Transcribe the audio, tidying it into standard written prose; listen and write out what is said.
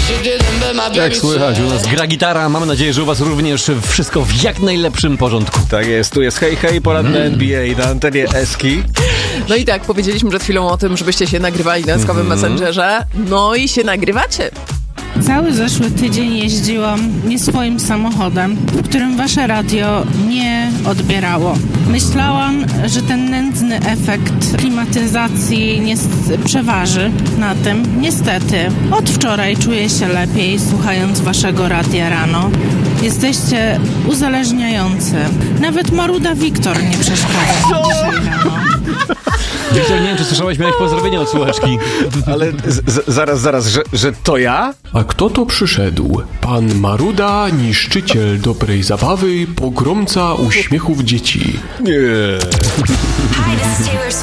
Jak słychać, u nas gra gitara. Mamy nadzieję, że u was również wszystko w jak najlepszym porządku. Tak jest, tu jest Hej Hej, poradne NBA na antenie Eski. No i tak, powiedzieliśmy przed chwilą o tym, żebyście się nagrywali na Eskowym Messengerze. No i się nagrywacie. Cały zeszły tydzień jeździłam nie swoim samochodem, w którym wasze radio nie odbierało. Myślałam, że ten nędzny efekt klimatyzacji przeważy na tym. Niestety, od wczoraj czuję się lepiej, słuchając waszego radia rano. Jesteście uzależniający. Nawet Maruda Wiktor nie przeszkadza dzisiaj rano. Wiktor, nie wiem, czy słyszałeś, miałeś pozdrowienie od słuchaczki. Ale zaraz, że to ja? A kto to przyszedł? Pan Maruda, niszczyciel dobrej zabawy, pogromca uśmiechów dzieci. Nie. Hi, this is Taylor Swift.